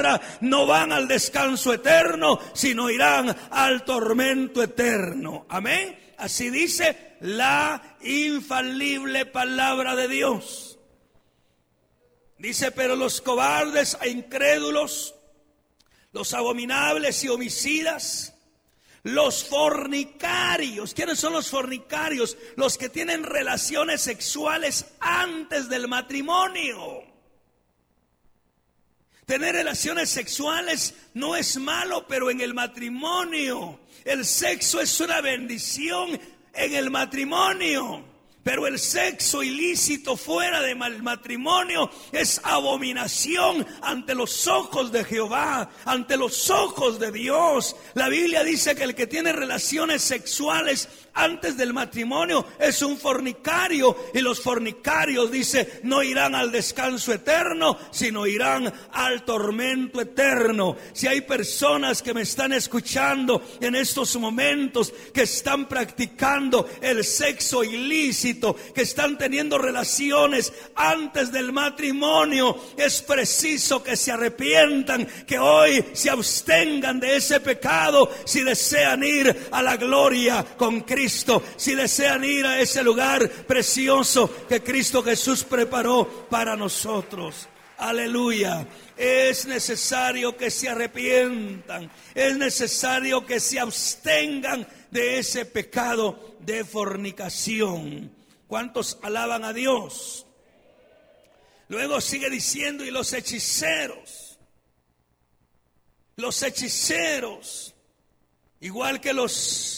no van al descanso eterno, sino irán al tormento eterno. Amén. Así dice la infalible palabra de Dios. Dice: pero los cobardes e incrédulos, los abominables y homicidas, los fornicarios. ¿Quiénes son los fornicarios? Los que tienen relaciones sexuales antes del matrimonio. Tener relaciones sexuales no es malo, pero en el matrimonio el sexo es una bendición en el matrimonio. Pero el sexo ilícito fuera del matrimonio es abominación ante los ojos de Jehová, ante los ojos de Dios. La Biblia dice que el que tiene relaciones sexuales antes del matrimonio es un fornicario, y los fornicarios, dice, no irán al descanso eterno, sino irán al tormento eterno. Si hay personas que me están escuchando en estos momentos que están practicando el sexo ilícito, que están teniendo relaciones antes del matrimonio, es preciso que se arrepientan, que hoy se abstengan de ese pecado si desean ir a la gloria con Cristo, si desean ir a ese lugar precioso que Cristo Jesús preparó para nosotros. Aleluya. Es necesario que se arrepientan, es necesario que se abstengan de ese pecado de fornicación. ¿Cuántos alaban a Dios? Luego sigue diciendo: y los hechiceros, igual que los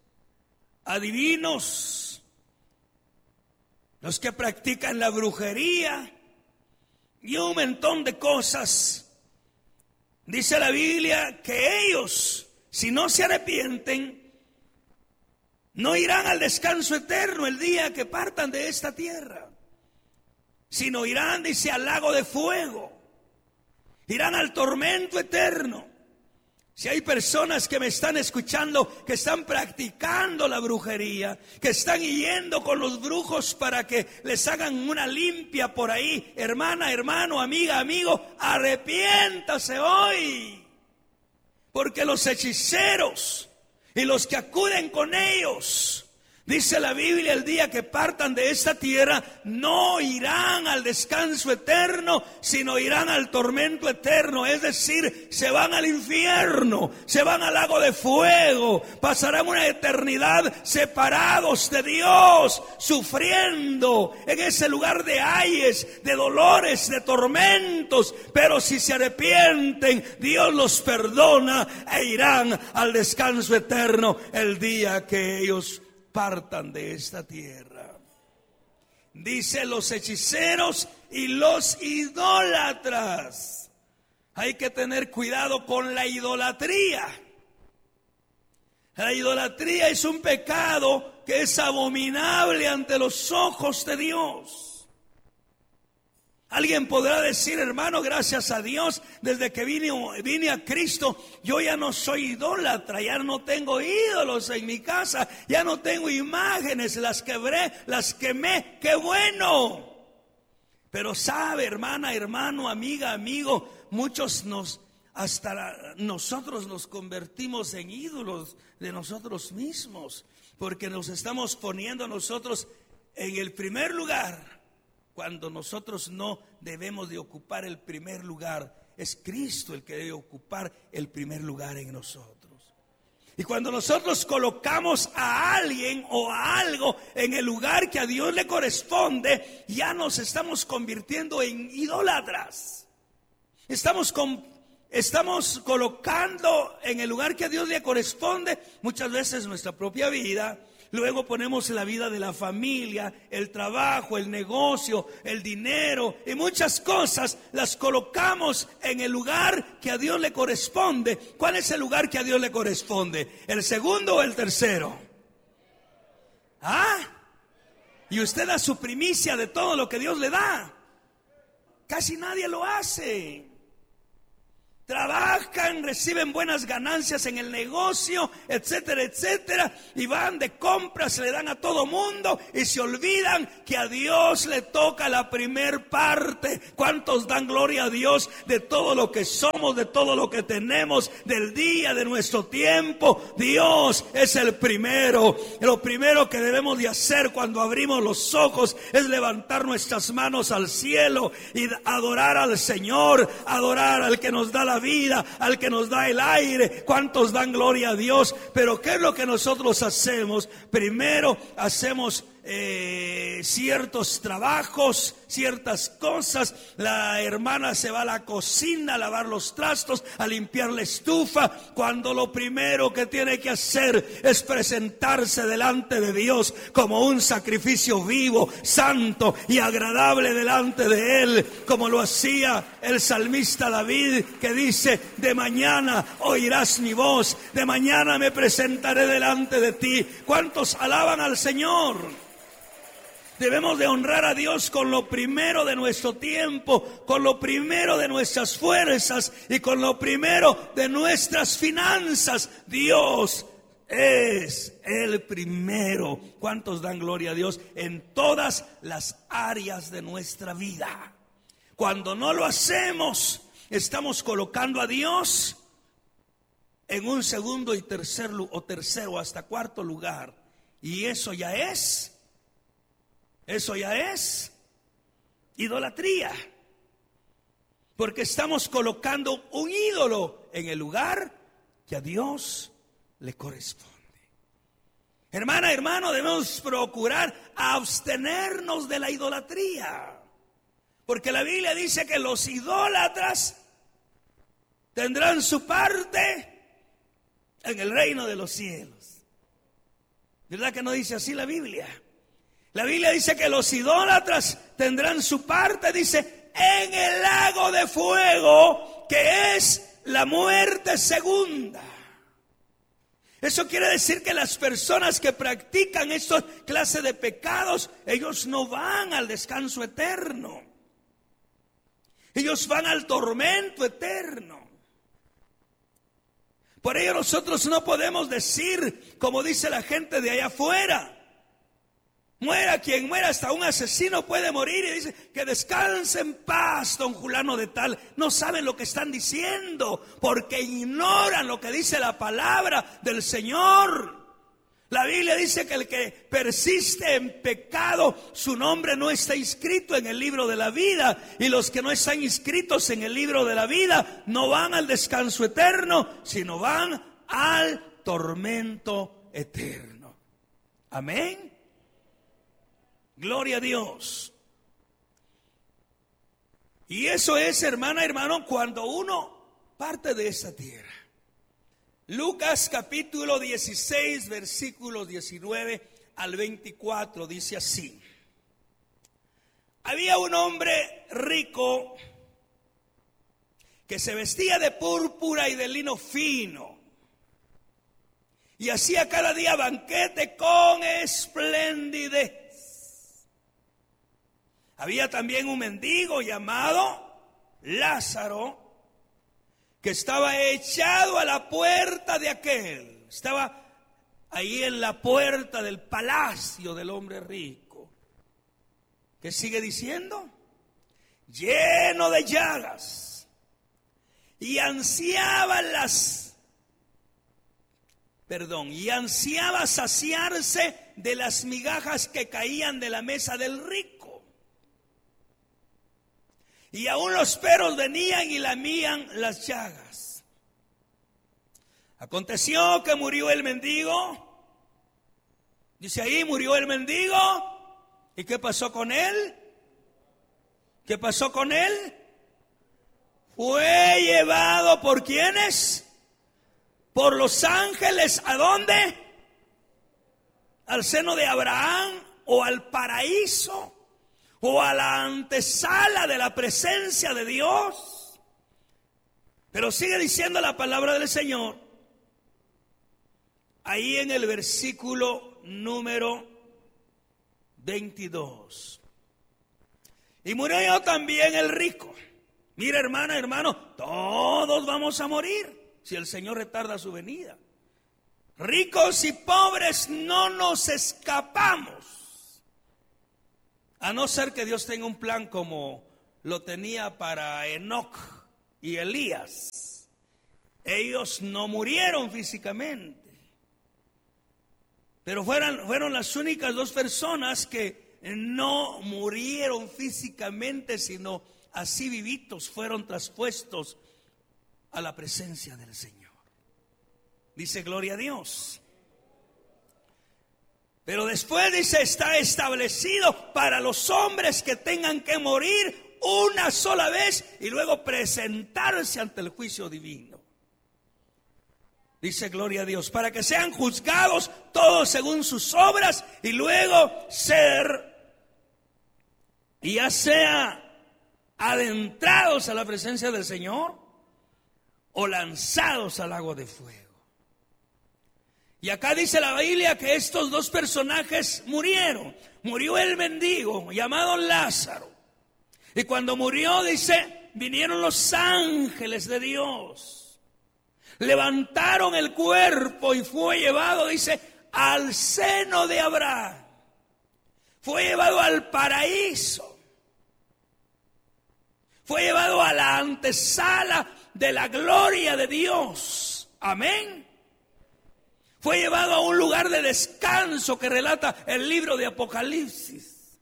adivinos, los que practican la brujería y un montón de cosas. Dice la Biblia que ellos, si no se arrepienten, no irán al descanso eterno el día que partan de esta tierra, sino irán, dice, al lago de fuego, irán al tormento eterno. Si hay personas que me están escuchando que están practicando la brujería, que están yendo con los brujos para que les hagan una limpia por ahí, hermana, hermano, amiga, amigo, arrepiéntase hoy. Porque los hechiceros y los que acuden con ellos, dice la Biblia, el día que partan de esta tierra, no irán al descanso eterno, sino irán al tormento eterno. Es decir, se van al infierno, se van al lago de fuego, pasarán una eternidad separados de Dios, sufriendo en ese lugar de ayes, de dolores, de tormentos. Pero si se arrepienten, Dios los perdona e irán al descanso eterno el día que ellos partan de esta tierra. Dice: los hechiceros y los idólatras. Hay que tener cuidado con la idolatría. La idolatría es un pecado que es abominable ante los ojos de Dios. Alguien podrá decir: hermano, gracias a Dios, desde que vine a Cristo, yo ya no soy idólatra, ya no tengo ídolos en mi casa, ya no tengo imágenes, las quebré, las quemé, ¡qué bueno! Pero sabe, hermana, hermano, amiga, amigo, hasta nosotros nos convertimos en ídolos de nosotros mismos, porque nos estamos poniendo nosotros en el primer lugar, cuando nosotros no debemos de ocupar el primer lugar. Es Cristo el que debe ocupar el primer lugar en nosotros. Y cuando nosotros colocamos a alguien o a algo en el lugar que a Dios le corresponde, ya nos estamos convirtiendo en idólatras. Estamos colocando en el lugar que a Dios le corresponde muchas veces nuestra propia vida. Luego ponemos la vida de la familia, el trabajo, el negocio, el dinero y muchas cosas las colocamos en el lugar que a Dios le corresponde. ¿Cuál es el lugar que a Dios le corresponde? ¿El segundo o el tercero? Y usted da su primicia de todo lo que Dios le da. Casi nadie lo hace. Trabajan trabajan, reciben buenas ganancias en el negocio, etcétera, etcétera, y van de compras, le dan a todo mundo y se olvidan que a Dios le toca la primer parte. ¿Cuántos dan gloria a Dios de todo lo que somos, de todo lo que tenemos, del día, de nuestro tiempo? Dios es el primero. Lo primero que debemos de hacer cuando abrimos los ojos es levantar nuestras manos al cielo y adorar al Señor, adorar al que nos da la vida, al que nos da el aire. ¿Cuántos dan gloria a Dios? Pero ¿qué es lo que nosotros hacemos? Primero hacemos ciertos trabajos, ciertas cosas. La hermana se va a la cocina a lavar los trastos, a limpiar la estufa, cuando lo primero que tiene que hacer es presentarse delante de Dios como un sacrificio vivo, santo y agradable delante de Él, como lo hacía el salmista David, que dice: de mañana oirás mi voz, de mañana me presentaré delante de ti. ¿Cuántos alaban al Señor? Debemos de honrar a Dios con lo primero de nuestro tiempo, con lo primero de nuestras fuerzas y con lo primero de nuestras finanzas. Dios es el primero. ¿Cuántos dan gloria a Dios en todas las áreas de nuestra vida? Cuando no lo hacemos, estamos colocando a Dios en un segundo y tercero hasta cuarto lugar. Y eso ya es idolatría, porque estamos colocando un ídolo en el lugar que a Dios le corresponde. Hermana, hermano, debemos procurar abstenernos de la idolatría, porque la Biblia dice que los idólatras tendrán su parte en el reino de los cielos. ¿Verdad que no dice así la Biblia? La Biblia dice que los idólatras tendrán su parte, dice, en el lago de fuego, que es la muerte segunda. Eso quiere decir que las personas que practican esta clase de pecados, ellos no van al descanso eterno. Ellos van al tormento eterno. Por ello nosotros no podemos decir, como dice la gente de allá afuera: muera quien muera, hasta un asesino puede morir, y dice que descanse en paz don fulano de tal. No saben lo que están diciendo, porque ignoran lo que dice la palabra del Señor. La Biblia dice que el que persiste en pecado, su nombre no está inscrito en el libro de la vida, y los que no están inscritos en el libro de la vida no van al descanso eterno, sino van al tormento eterno. Amén. Gloria a Dios. Y eso es, hermana, hermano, cuando uno parte de esta tierra. Lucas capítulo 16, versículos 19 al 24, dice así: había un hombre rico que se vestía de púrpura y de lino fino, y hacía cada día banquete con esplendidez. Había también un mendigo llamado Lázaro, que estaba echado a la puerta de aquel. Estaba ahí en la puerta del palacio del hombre rico. ¿Qué sigue diciendo? Lleno de llagas, y ansiaba saciarse de las migajas que caían de la mesa del rico. Y aún los perros venían y lamían las llagas. Aconteció que murió el mendigo. Dice ahí, murió el mendigo. ¿Y qué pasó con él? ¿Qué pasó con él? Fue llevado ¿por quiénes? Por los ángeles. ¿A dónde? Al seno de Abraham, o al paraíso, o a la antesala de la presencia de Dios. Pero sigue diciendo la palabra del Señor ahí en el versículo número 22. Y murió también el rico. Mira, hermana, hermano, todos vamos a morir. si el Señor retarda su venida. Ricos y pobres no nos escapamos, a no ser que Dios tenga un plan como lo tenía para Enoc y Elías. Ellos no murieron físicamente, pero fueron las únicas dos personas que no murieron físicamente, sino así vivitos fueron traspuestos a la presencia del Señor. Dice gloria a Dios. Pero después dice, está establecido para los hombres que tengan que morir una sola vez y luego presentarse ante el juicio divino. Dice gloria a Dios, para que sean juzgados todos según sus obras y luego ser, ya sea adentrados a la presencia del Señor o lanzados al lago de fuego. Y acá dice la Biblia que estos dos personajes murieron. Murió el mendigo llamado Lázaro. Y cuando murió, dice, vinieron los ángeles de Dios. Levantaron el cuerpo y fue llevado, dice, al seno de Abraham. Fue llevado al paraíso. Fue llevado a la antesala de la gloria de Dios. Amén. Fue llevado a un lugar de descanso que relata el libro de Apocalipsis.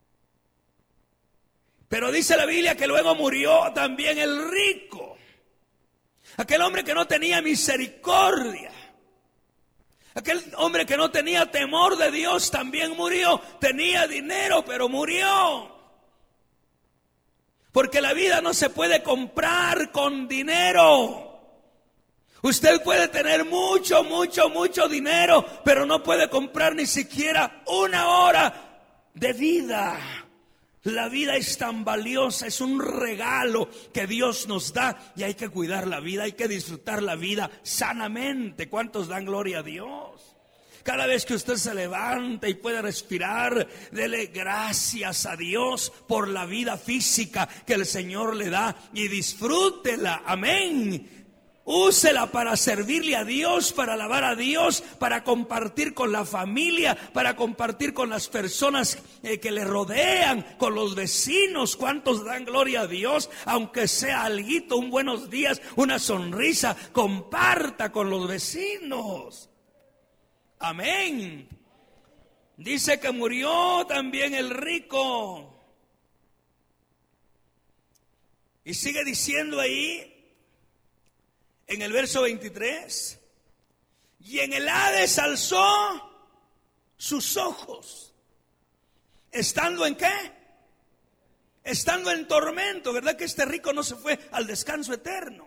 Pero dice la Biblia que luego murió también el rico. Aquel hombre que no tenía misericordia. Aquel hombre que no tenía temor de Dios también murió. Tenía dinero, pero murió. Porque la vida no se puede comprar con dinero. Usted puede tener mucho dinero, pero no puede comprar ni siquiera una hora de vida. La vida es tan valiosa, es un regalo que Dios nos da y hay que cuidar la vida, hay que disfrutar la vida sanamente. ¿Cuántos dan gloria a Dios? Cada vez que usted se levanta y puede respirar, dele gracias a Dios por la vida física que el Señor le da y disfrútela. Amén. Úsela para servirle a Dios, para alabar a Dios, para compartir con la familia, para compartir con las personas que le rodean, con los vecinos. ¿Cuántos dan gloria a Dios? Aunque sea alguito, un buenos días, una sonrisa, comparta con los vecinos. Amén. Dice que murió también el rico. Y sigue diciendo ahí en el verso 23, y en el Hades alzó sus ojos. ¿Estando en qué? Estando en tormento. ¿Verdad que este rico no se fue al descanso eterno?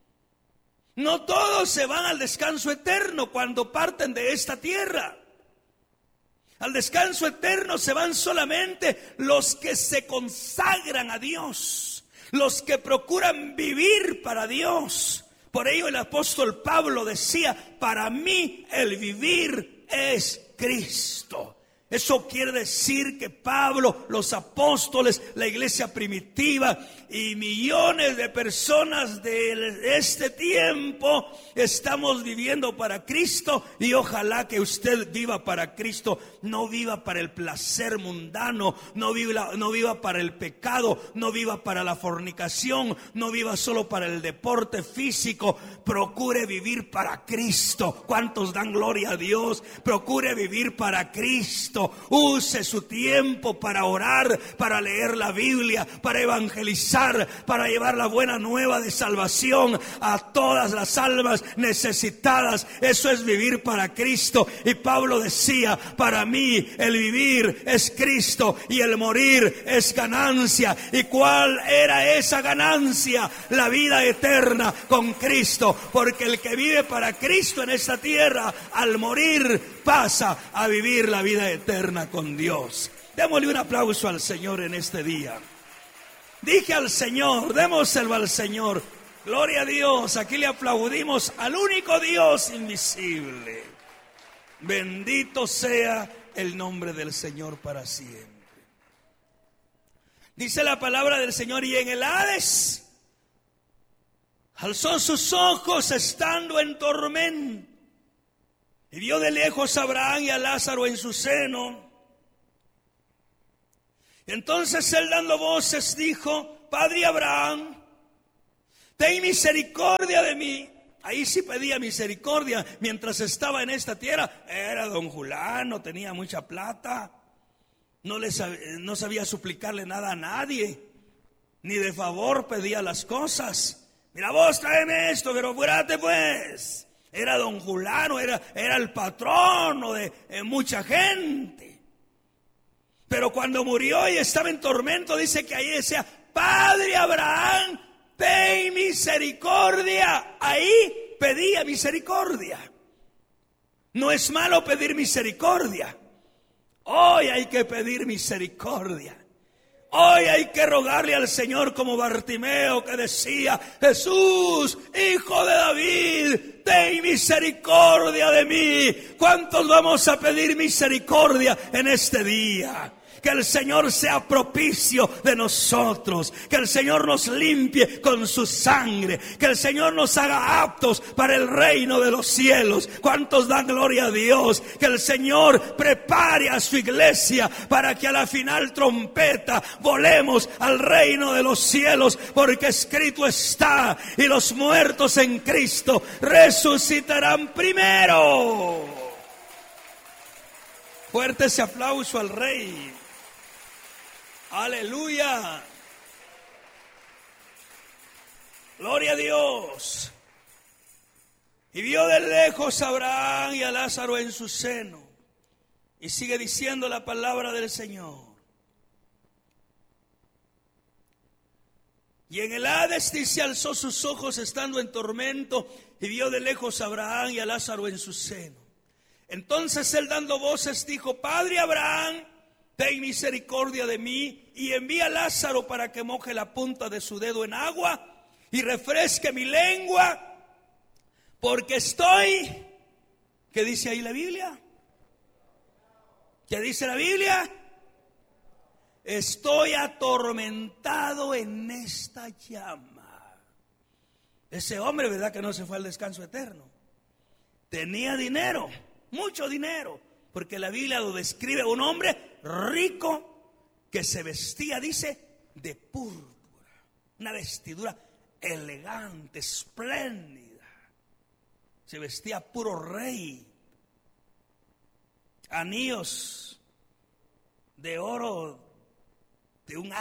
No todos se van al descanso eterno cuando parten de esta tierra. Al descanso eterno se van solamente los que se consagran a Dios, los que procuran vivir para Dios. Por ello el apóstol Pablo decía, para mí el vivir es Cristo. Eso quiere decir que Pablo, los apóstoles, la iglesia primitiva y millones de personas de este tiempo estamos viviendo para Cristo, y ojalá que usted viva para Cristo, no viva para el placer mundano, no viva para el pecado, no viva para la fornicación, no viva solo para el deporte físico. Procure vivir para Cristo. ¿Cuántos dan gloria a Dios? Procure vivir para Cristo. Use su tiempo para orar, para leer la Biblia, para evangelizar, para llevar la buena nueva de salvación a todas las almas necesitadas. Eso es vivir para Cristo. Y Pablo decía, para mí el vivir es Cristo y el morir es ganancia. ¿Y cuál era esa ganancia? La vida eterna con Cristo. Porque el que vive para Cristo en esta tierra, al morir pasa a vivir la vida eterna con Dios. Démosle un aplauso al Señor en este día. Dije al Señor, démoselo al Señor. Gloria a Dios. Aquí le aplaudimos al único Dios invisible. Bendito sea el nombre del Señor para siempre. Dice la palabra del Señor, y en el Hades alzó sus ojos estando en tormento y vio de lejos a Abraham y a Lázaro en su seno. Entonces él, dando voces, dijo: Padre Abraham, ten misericordia de mí. Ahí sí pedía misericordia mientras estaba en esta tierra. Era don Julano, tenía mucha plata, no sabía suplicarle nada a nadie, ni de favor pedía las cosas. Mira vos, tráeme esto, pero apúrate pues. Era don Julano, era el patrono de mucha gente. Pero cuando murió y estaba en tormento, dice que ahí decía: Padre Abraham, ten misericordia. Ahí pedía misericordia. No es malo pedir misericordia. Hoy hay que pedir misericordia. Hoy hay que rogarle al Señor como Bartimeo, que decía: Jesús, hijo de David, ten misericordia de mí. ¿Cuántos vamos a pedir misericordia en este día? Que el Señor sea propicio de nosotros, que el Señor nos limpie con su sangre, que el Señor nos haga aptos para el reino de los cielos. ¿Cuántos dan gloria a Dios? Que el Señor prepare a su iglesia para que a la final trompeta volemos al reino de los cielos, porque escrito está: y los muertos en Cristo resucitarán primero. Fuerte ese aplauso al Rey. Aleluya. Gloria a Dios. Y vio de lejos a Abraham y a Lázaro en su seno. Y sigue diciendo la palabra del Señor. Y en el Hades dice: alzó sus ojos estando en tormento y vio de lejos a Abraham y a Lázaro en su seno. Entonces él, dando voces, dijo: Padre Abraham, ten misericordia de mí y envía a Lázaro para que moje la punta de su dedo en agua y refresque mi lengua, porque estoy... ¿Qué dice ahí la Biblia? ¿Qué dice la Biblia? Estoy atormentado en esta llama. Ese hombre, ¿verdad que no se fue al descanso eterno? Tenía dinero, mucho dinero, porque la Biblia lo describe: un hombre rico que se vestía, dice, de púrpura, una vestidura elegante, espléndida. Se vestía puro rey, anillos de oro de un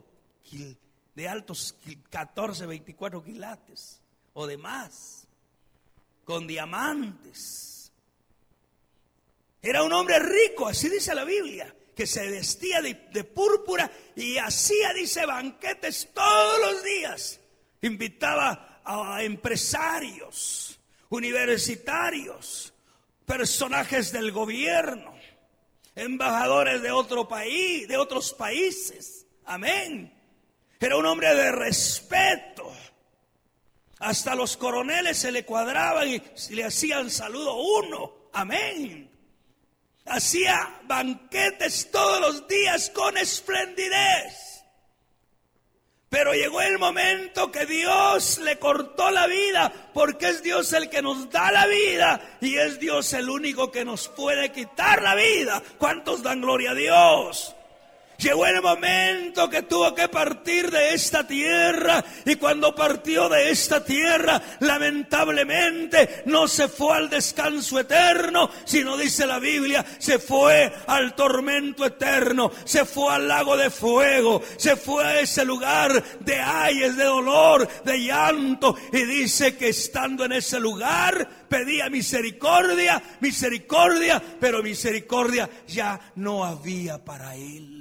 altos 14, 24 quilates o de más, con diamantes. Era un hombre rico, así dice la Biblia, que se vestía de púrpura y hacía, dice, banquetes todos los días. Invitaba a empresarios, universitarios, personajes del gobierno, embajadores de otro país, de otros países. Amén. Era un hombre de respeto. Hasta los coroneles se le cuadraban y le hacían saludo uno. Amén. Hacía banquetes todos los días con esplendidez. Pero llegó el momento que Dios le cortó la vida, porque es Dios el que nos da la vida y es Dios el único que nos puede quitar la vida. ¿Cuántos dan gloria a Dios? Llegó el momento que tuvo que partir de esta tierra, y cuando partió de esta tierra, lamentablemente no se fue al descanso eterno, sino, dice la Biblia, se fue al tormento eterno, se fue al lago de fuego, se fue a ese lugar de ayes, de dolor, de llanto, y dice que estando en ese lugar pedía misericordia, misericordia, pero misericordia ya no había para él.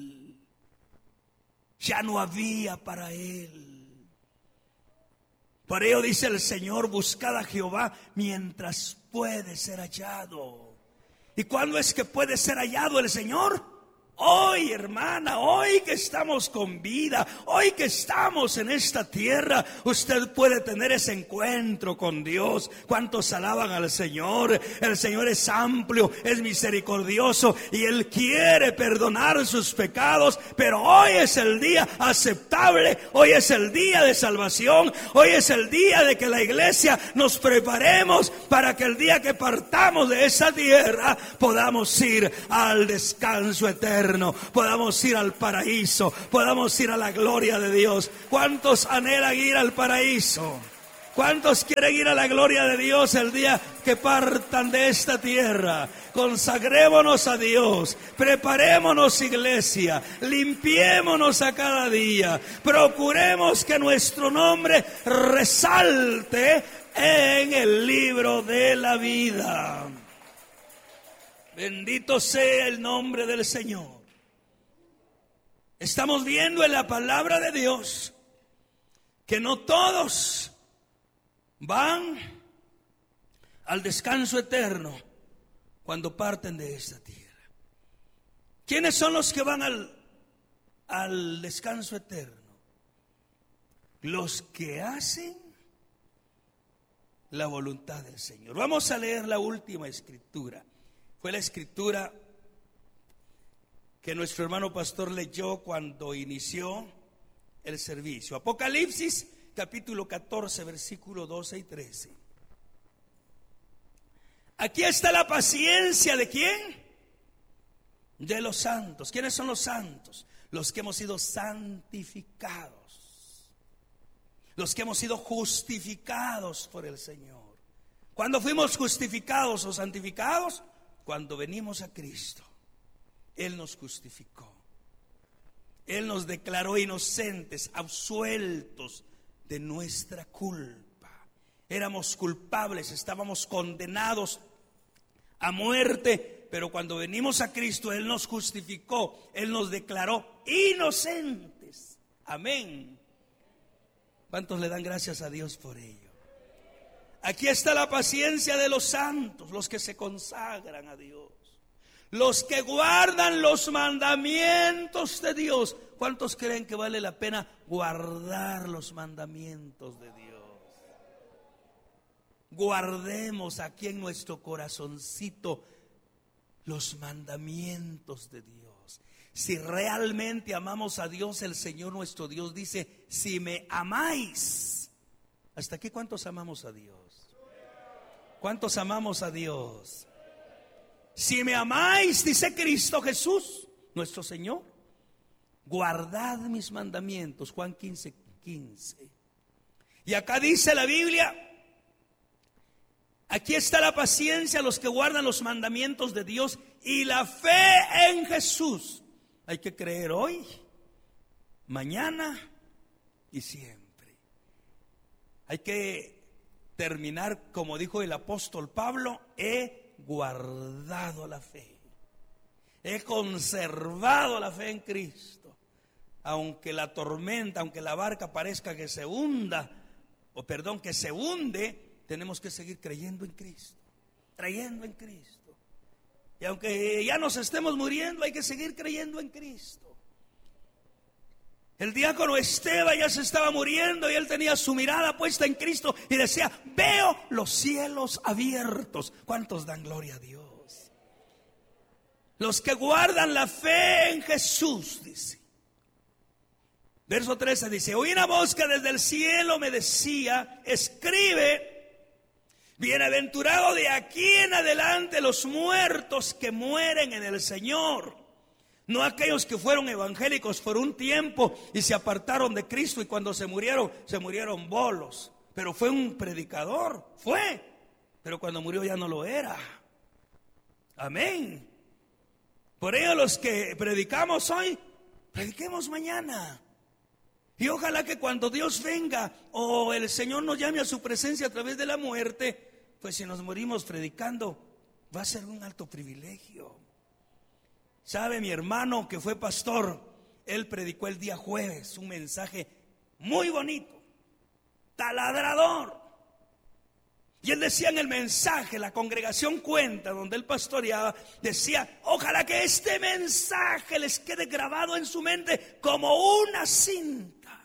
Ya no había para él. Por ello dice el Señor: buscad a Jehová mientras puede ser hallado. ¿Y cuándo es que puede ser hallado el Señor? Hoy, hermana, hoy que estamos con vida, hoy que estamos en esta tierra, usted puede tener ese encuentro con Dios. ¿Cuántos alaban al Señor? El Señor es amplio, es misericordioso y Él quiere perdonar sus pecados. Pero hoy es el día aceptable, hoy es el día de salvación, hoy es el día de que la iglesia nos preparemos para que el día que partamos de esa tierra podamos ir al descanso eterno. Podamos ir al paraíso, podamos ir a la gloria de Dios. ¿Cuántos anhelan ir al paraíso? ¿Cuántos quieren ir a la gloria de Dios el día que partan de esta tierra? Consagrémonos a Dios, preparémonos, iglesia, limpiémonos a cada día, procuremos que nuestro nombre resalte en el libro de la vida. Bendito sea el nombre del Señor. Estamos viendo en la palabra de Dios que no todos van al descanso eterno cuando parten de esta tierra. ¿Quiénes son los que van al descanso eterno? Los que hacen la voluntad del Señor. Vamos a leer la última escritura. Fue la escritura que nuestro hermano pastor leyó cuando inició el servicio. Apocalipsis capítulo 14, versículo 12 y 13. Aquí está la paciencia ¿de quién? De los santos. ¿Quiénes son los santos? Los que hemos sido santificados, los que hemos sido justificados por el Señor. ¿Cuándo fuimos justificados o santificados? Cuando venimos a Cristo. Él nos justificó, Él nos declaró inocentes, absueltos de nuestra culpa. Éramos culpables, estábamos condenados a muerte, pero cuando venimos a Cristo Él nos justificó, Él nos declaró inocentes. Amén. ¿Cuántos le dan gracias a Dios por ello? Aquí está la paciencia de los santos, los que se consagran a Dios, los que guardan los mandamientos de Dios. ¿Cuántos creen que vale la pena guardar los mandamientos de Dios? Guardemos aquí en nuestro corazoncito los mandamientos de Dios. Si realmente amamos a Dios, el Señor nuestro Dios dice: si me amáis. ¿Hasta aquí cuántos amamos a Dios? ¿Cuántos amamos a Dios? Si me amáis, dice Cristo Jesús, nuestro Señor, guardad mis mandamientos. Juan 15, 15. Y acá dice la Biblia, aquí está la paciencia, los que guardan los mandamientos de Dios y la fe en Jesús. Hay que creer hoy, mañana y siempre. Hay que terminar como dijo el apóstol Pablo: he guardado la fe, he conservado la fe en Cristo. Aunque la tormenta, aunque la barca parezca que se hunda, que se hunde, tenemos que seguir creyendo en Cristo, creyendo en Cristo. Y aunque ya nos estemos muriendo, hay que seguir creyendo en Cristo. El diácono Esteban ya se estaba muriendo y él tenía su mirada puesta en Cristo y decía: veo los cielos abiertos. ¿Cuántos dan gloria a Dios? Los que guardan la fe en Jesús, dice. Verso 13 dice: oí una voz que desde el cielo me decía: escribe, bienaventurado de aquí en adelante los muertos que mueren en el Señor. No aquellos que fueron evangélicos por un tiempo y se apartaron de Cristo y cuando se murieron bolos. Pero fue un predicador, pero cuando murió ya no lo era. Amén. Por ello los que predicamos hoy, prediquemos mañana. Y ojalá que cuando Dios venga o el Señor nos llame a su presencia a través de la muerte, pues si nos morimos predicando, va a ser un alto privilegio. ¿Sabe mi hermano que fue pastor? Él predicó el día jueves un mensaje muy bonito, taladrador. Y él decía en el mensaje, la congregación cuenta, donde él pastoreaba, decía: ojalá que este mensaje les quede grabado en su mente como una cinta.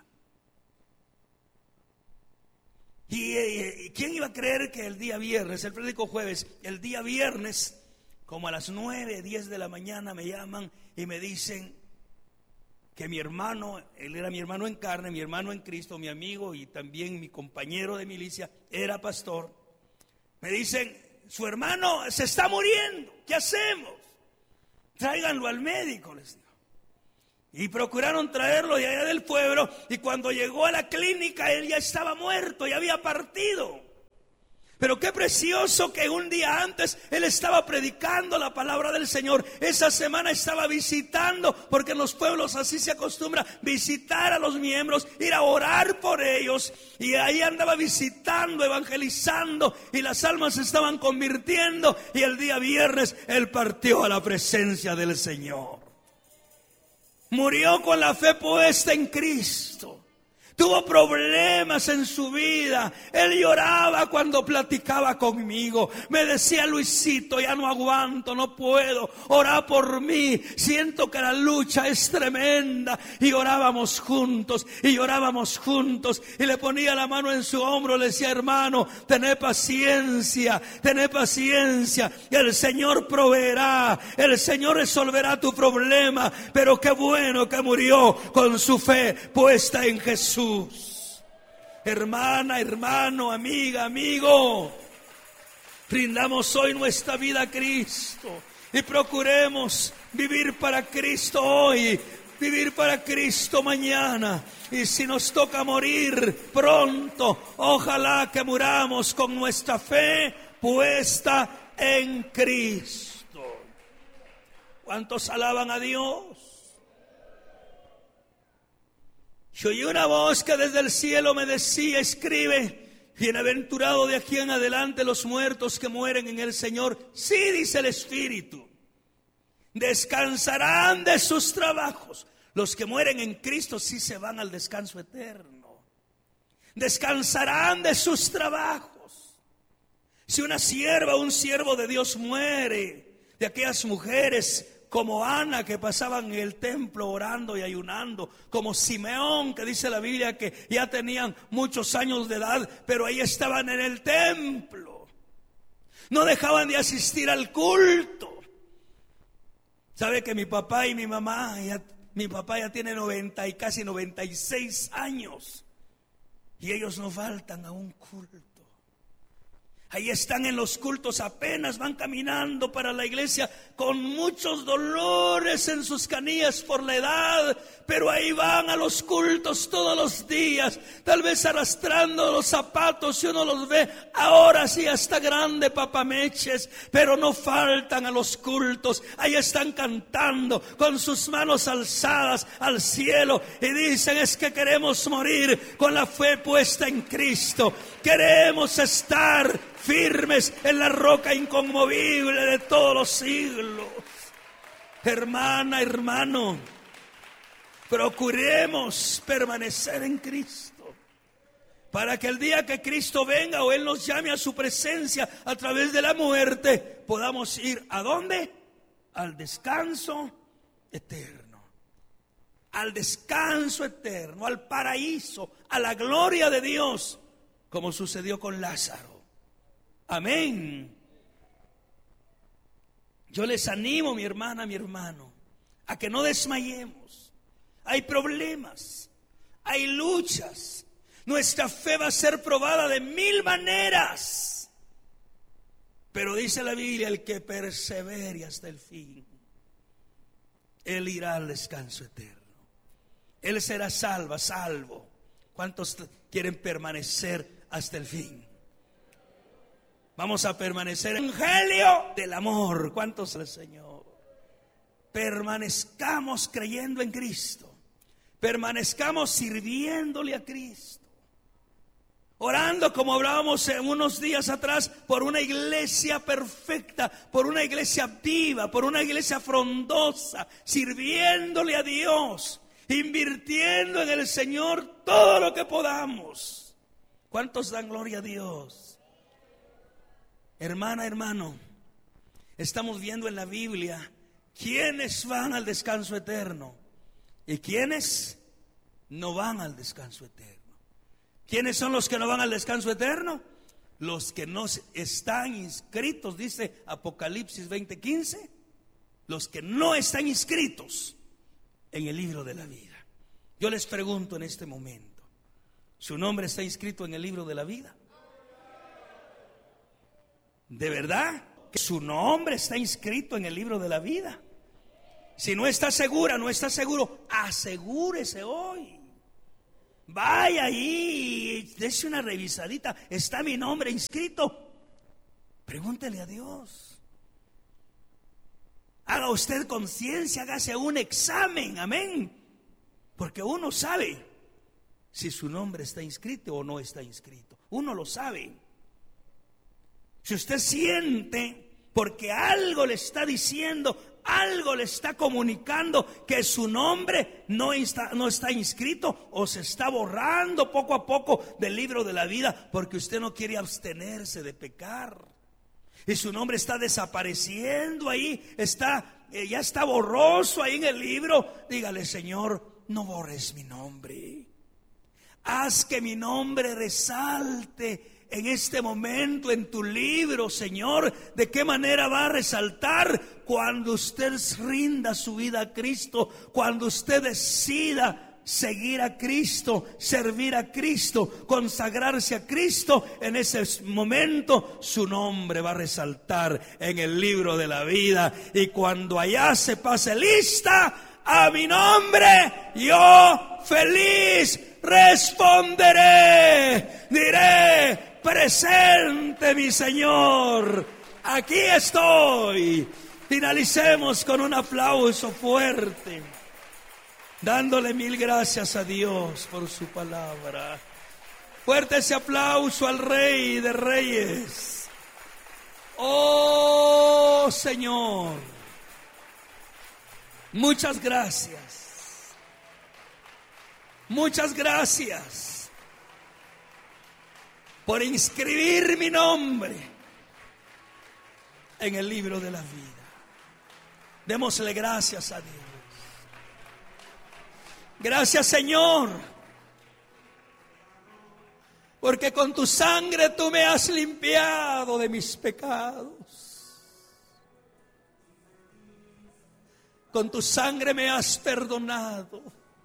¿Y quién iba a creer que el día viernes, él predicó jueves, el día viernes, como a las 9, 10 de la mañana, me llaman y me dicen que mi hermano, él era mi hermano en carne, mi hermano en Cristo, mi amigo y también mi compañero de milicia, era pastor. Me dicen: su hermano se está muriendo, ¿qué hacemos? Tráiganlo al médico, les digo. Y procuraron traerlo de allá del pueblo, y cuando llegó a la clínica él ya estaba muerto, ya había partido. Pero qué precioso que un día antes él estaba predicando la palabra del Señor. Esa semana estaba visitando, porque en los pueblos así se acostumbra, visitar a los miembros, ir a orar por ellos. Y ahí andaba visitando, evangelizando, y las almas se estaban convirtiendo. Y el día viernes él partió a la presencia del Señor. Murió con la fe puesta en Cristo. Tuvo problemas en su vida. Él lloraba cuando platicaba conmigo. Me decía: Luisito, ya no aguanto, no puedo. Ora por mí. Siento que la lucha es tremenda. Y orábamos juntos, y llorábamos juntos. Y le ponía la mano en su hombro. Le decía: hermano, tené paciencia, tené paciencia. Y el Señor proveerá. El Señor resolverá tu problema. Pero qué bueno que murió con su fe puesta en Jesús. Hermana, hermano, amiga, amigo, rindamos hoy nuestra vida a Cristo y procuremos vivir para Cristo hoy, vivir para Cristo mañana. Y si nos toca morir pronto, ojalá que muramos con nuestra fe puesta en Cristo. ¿Cuántos alaban a Dios? Yo oí una voz que desde el cielo me decía: escribe, bienaventurado de aquí en adelante los muertos que mueren en el Señor. Sí, dice el Espíritu, descansarán de sus trabajos. Los que mueren en Cristo sí se van al descanso eterno. Descansarán de sus trabajos. Si una sierva o un siervo de Dios muere, de aquellas mujeres como Ana, que pasaban en el templo orando y ayunando, como Simeón, que dice la Biblia que ya tenían muchos años de edad, pero ahí estaban en el templo, no dejaban de asistir al culto. ¿Sabe que mi papá y mi mamá, mi papá ya tiene 90 y casi 96 años, y ellos no faltan a un culto? Ahí están en los cultos, apenas van caminando para la iglesia con muchos dolores en sus canillas por la edad, pero ahí van a los cultos todos los días, tal vez arrastrando los zapatos, si uno los ve, ahora sí está grande papameches, pero no faltan a los cultos. Ahí están cantando con sus manos alzadas al cielo y dicen: es que queremos morir con la fe puesta en Cristo, queremos estar firmes en la roca inconmovible de todos los siglos. Hermana, hermano, procuremos permanecer en Cristo, para que el día que Cristo venga o Él nos llame a su presencia a través de la muerte, podamos ir ¿a dónde? Al descanso eterno. Al descanso eterno, al paraíso, a la gloria de Dios, como sucedió con Lázaro. Amén. Yo les animo, mi hermana, mi hermano, a que no desmayemos. Hay problemas, hay luchas. Nuestra fe va a ser probada de 1000 maneras. Pero dice la Biblia: el que persevere hasta el fin, él irá al descanso eterno. Él será salvo. ¿Cuántos quieren permanecer hasta el fin? Vamos a permanecer en el evangelio del amor. ¿Cuántos al Señor? Permanezcamos creyendo en Cristo. Permanezcamos sirviéndole a Cristo. Orando, como hablábamos unos días atrás, por una iglesia perfecta, por una iglesia viva, por una iglesia frondosa, sirviéndole a Dios, invirtiendo en el Señor todo lo que podamos. ¿Cuántos dan gloria a Dios? Hermana, hermano, estamos viendo en la Biblia quiénes van al descanso eterno y quiénes no van al descanso eterno. ¿Quiénes son los que no van al descanso eterno? Los que no están inscritos, dice Apocalipsis 20:15, los que no están inscritos en el libro de la vida. Yo les pregunto en este momento, ¿su nombre está inscrito en el libro de la vida? ¿De verdad que su nombre está inscrito en el libro de la vida? Si no está segura, no está seguro, asegúrese hoy. Vaya ahí, dése una revisadita. ¿Está mi nombre inscrito? Pregúntele a Dios. Haga usted conciencia, hágase un examen, amén. Porque uno sabe si su nombre está inscrito o no está inscrito. Uno lo sabe. Si usted siente, porque algo le está diciendo, algo le está comunicando que su nombre no está inscrito o se está borrando poco a poco del libro de la vida porque usted no quiere abstenerse de pecar. Y su nombre está desapareciendo ahí, ya está borroso ahí en el libro. Dígale: Señor, no borres mi nombre. Haz que mi nombre resalte en este momento en tu libro, Señor. ¿De qué manera va a resaltar? Cuando usted rinda su vida a Cristo, cuando usted decida seguir a Cristo, servir a Cristo, consagrarse a Cristo. En ese momento su nombre va a resaltar en el libro de la vida. Y cuando allá se pase lista a mi nombre, yo feliz responderé, diré: presente mi Señor, aquí estoy. Finalicemos con un aplauso fuerte, dándole mil gracias a Dios por su palabra. Fuerte ese aplauso al Rey de Reyes. Oh Señor, muchas gracias. Muchas gracias por inscribir mi nombre en el libro de la vida. Démosle gracias a Dios. Gracias, Señor, porque con tu sangre tú me has limpiado de mis pecados. Con tu sangre me has perdonado.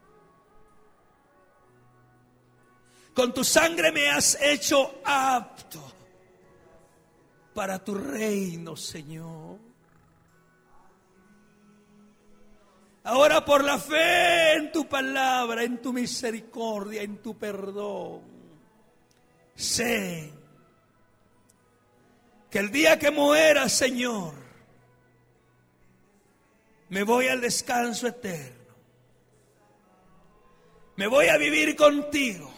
Con tu sangre me has hecho apto para tu reino, Señor. Ahora, por la fe en tu palabra, en tu misericordia, en tu perdón, sé que el día que muera, Señor, me voy al descanso eterno. Me voy a vivir contigo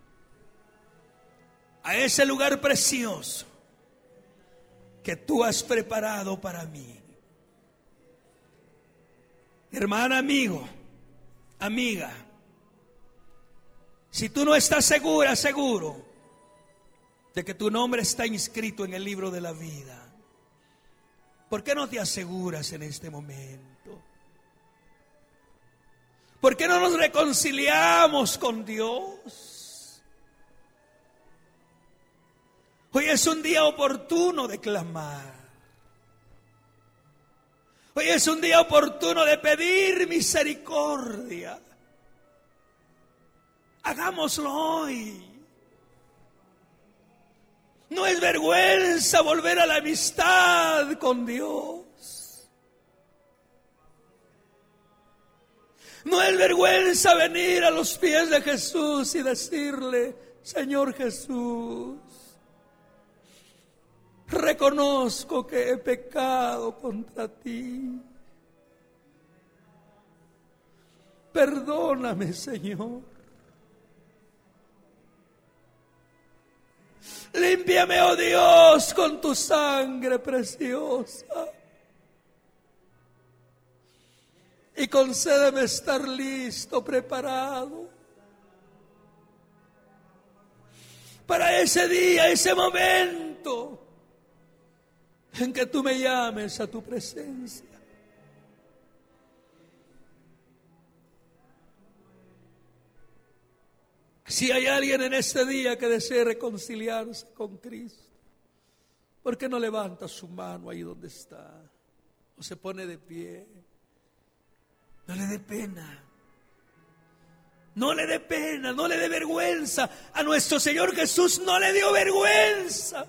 a ese lugar precioso que tú has preparado para mí. Hermana, amigo, amiga, si tú no estás seguro de que tu nombre está inscrito en el libro de la vida, ¿por qué no te aseguras en este momento? ¿Por qué no nos reconciliamos con Dios? Hoy es un día oportuno de clamar. Hoy es un día oportuno de pedir misericordia. Hagámoslo hoy. No es vergüenza volver a la amistad con Dios. No es vergüenza venir a los pies de Jesús y decirle: Señor Jesús, reconozco que he pecado contra ti. Perdóname, Señor. Límpiame, oh Dios, con tu sangre preciosa. Y concédeme estar listo, preparado para ese día, ese momento en que tú me llames a tu presencia. Si hay alguien en este día que desee reconciliarse con Cristo, ¿por qué no levanta su mano ahí donde está? O se pone de pie. No le dé pena. No le dé pena, no le dé vergüenza. A nuestro Señor Jesús no le dio vergüenza.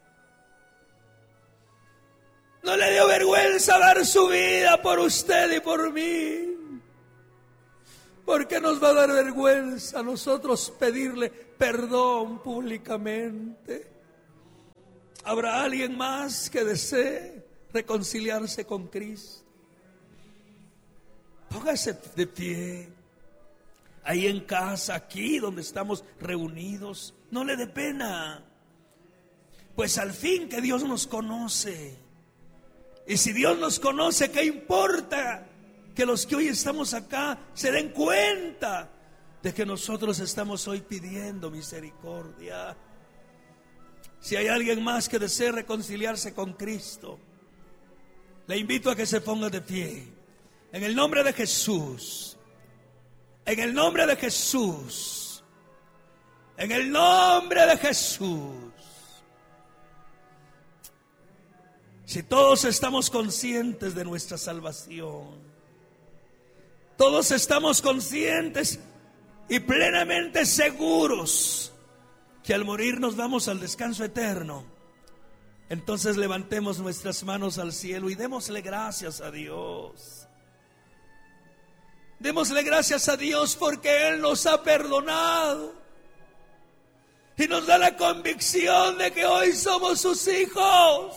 No le dio vergüenza dar su vida por usted y por mí. ¿Por qué nos va a dar vergüenza a nosotros pedirle perdón públicamente? ¿Habrá alguien más que desee reconciliarse con Cristo? Póngase de pie. Ahí en casa, aquí donde estamos reunidos, no le dé pena. Pues al fin que Dios nos conoce. Y si Dios nos conoce, ¿qué importa? Que los que hoy estamos acá se den cuenta de que nosotros estamos hoy pidiendo misericordia. Si hay alguien más que desee reconciliarse con Cristo, le invito a que se ponga de pie. En el nombre de Jesús. En el nombre de Jesús. En el nombre de Jesús. Si todos estamos conscientes de nuestra salvación, todos estamos conscientes y plenamente seguros que al morir nos vamos al descanso eterno, entonces levantemos nuestras manos al cielo y démosle gracias a Dios. Démosle gracias a Dios porque Él nos ha perdonado y nos da la convicción de que hoy somos sus hijos.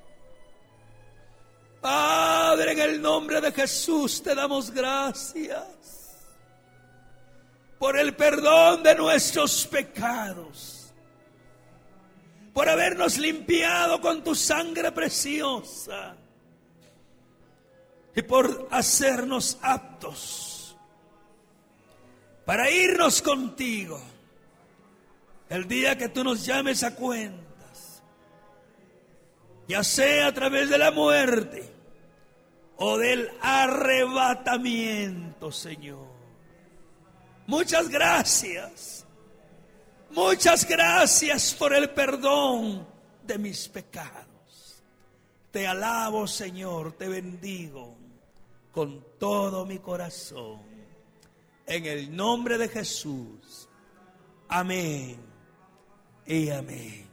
Padre, en el nombre de Jesús te damos gracias por el perdón de nuestros pecados, por habernos limpiado con tu sangre preciosa y por hacernos aptos para irnos contigo el día que tú nos llames a cuentas, ya sea a través de la muerte o del arrebatamiento, Señor. Muchas gracias por el perdón de mis pecados. Te alabo, Señor, te bendigo con todo mi corazón. En el nombre de Jesús. Amén y amén.